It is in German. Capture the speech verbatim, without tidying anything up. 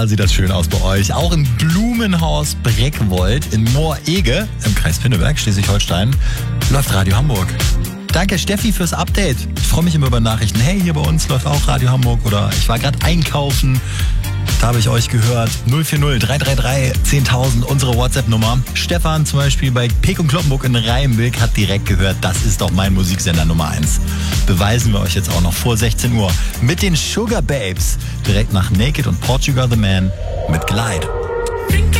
Überall sieht das schön aus bei euch. Auch im Blumenhaus Breckwold in Moorege im Kreis Pinneberg, Schleswig-Holstein, läuft Radio Hamburg. Danke Steffi fürs Update. Ich freue mich immer über Nachrichten. Hey, hier bei uns läuft auch Radio Hamburg oder ich war gerade einkaufen. Da habe ich euch gehört. null vier null drei drei drei zehntausend, unsere WhatsApp-Nummer. Stefan zum Beispiel bei Peek und Kloppenburg in Rheinbeck hat direkt gehört, das ist doch mein Musiksender Nummer eins. Beweisen wir euch jetzt auch noch vor sechzehn Uhr mit den Sugar Babes. Direkt nach Naked und Portugal the Man mit Glide.